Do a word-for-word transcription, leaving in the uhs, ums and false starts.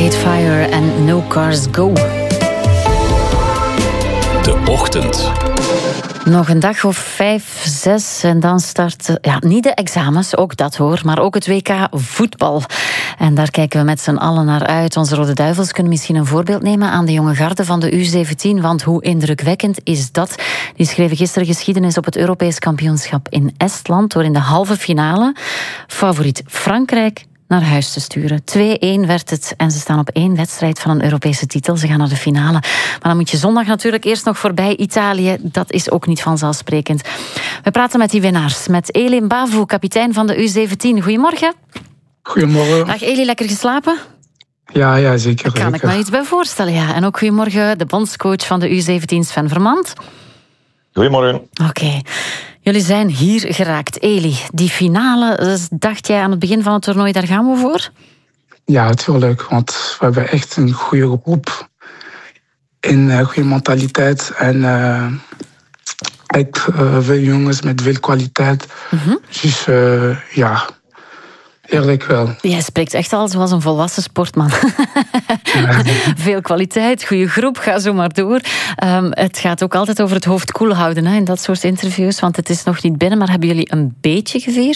Arcade Fire en No Cars Go. De ochtend. Nog een dag of vijf, zes en dan starten, ja, niet de examens, ook dat hoor, maar ook het W K voetbal. En daar kijken we met z'n allen naar uit. Onze Rode Duivels kunnen misschien een voorbeeld nemen aan de jonge garde van de U zeventien, want hoe indrukwekkend is dat? Die schreven gisteren geschiedenis op het Europees kampioenschap in Estland, door in de halve finale favoriet Frankrijk naar huis te sturen. twee-een werd het en ze staan op één wedstrijd van een Europese titel. Ze gaan naar de finale. Maar dan moet je zondag natuurlijk eerst nog voorbij Italië. Dat is ook niet vanzelfsprekend. We praten met die winnaars. Met Elie Mbavu, kapitein van de U zeventien. Goedemorgen. Goedemorgen. Dag Elie, lekker geslapen? Ja, ja zeker. Daar kan zeker. ik me iets bij voorstellen, ja. En ook goedemorgen de bondscoach van de U zeventien, Sven Vermand. Goedemorgen. Oké. Okay. Jullie zijn hier geraakt. Elie, die finale, dacht jij aan het begin van het toernooi, daar gaan we voor? Ja, natuurlijk. Want we hebben echt een goede groep. Een uh, goede mentaliteit. En uh, echt uh, veel jongens met veel kwaliteit. Mm-hmm. Dus uh, ja, eerlijk wel. Jij spreekt echt al zoals een volwassen sportman. Ja. Veel kwaliteit, goede groep, ga zo maar door. Um, het gaat ook altijd over het hoofd koel houden hè, in dat soort interviews. Want het is nog niet binnen, maar hebben jullie een beetje gevierd?